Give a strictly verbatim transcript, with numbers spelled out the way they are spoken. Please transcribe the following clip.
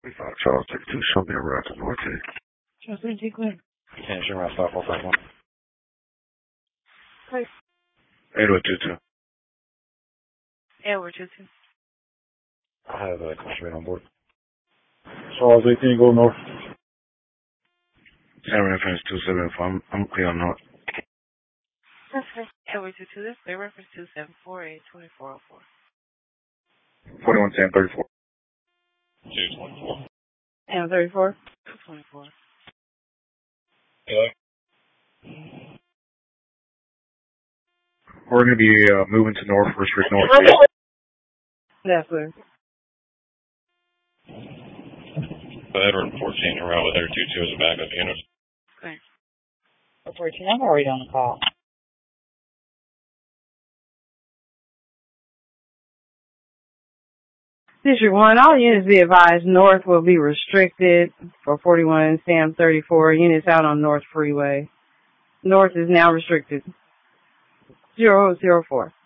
thirty-five Charles, take two, show me around to North End. Charles, take clear. Attention, around five four five one. Hey. Edward two two. Edward two two. I have a question on board. Charles eighteen, go north. Center reference two seven four. I'm, I'm clear on north. Okay. Edward two two, this is reference two seven four eight two four oh four. forty-one ten thirty-four. two twenty-four. And thirty-four? two twenty-four. Hello? We're going to be uh, moving to north, restrict north. That's clear. So Edward fourteen, around with Edward two two as a backup unit. Okay. fourteen, I'm already on the call. District one, all units be advised north will be restricted for forty-one Sam thirty-four units out on North Freeway. North is now restricted. zero zero four.